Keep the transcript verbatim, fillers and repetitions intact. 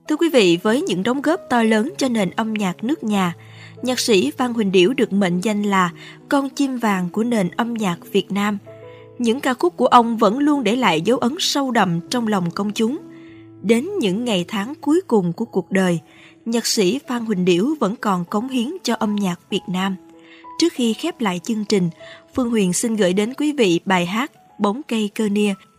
Thưa quý vị, với những đóng góp to lớn cho nền âm nhạc nước nhà, nhạc sĩ Phan Huỳnh Điểu được mệnh danh là con chim vàng của nền âm nhạc Việt Nam. Những ca khúc của ông vẫn luôn để lại dấu ấn sâu đậm trong lòng công chúng. Đến những ngày tháng cuối cùng của cuộc đời, nhạc sĩ Phan Huỳnh Điểu vẫn còn cống hiến cho âm nhạc Việt Nam. Trước khi khép lại chương trình, Phương Huyền xin gửi đến quý vị bài hát Bóng cây cơ nia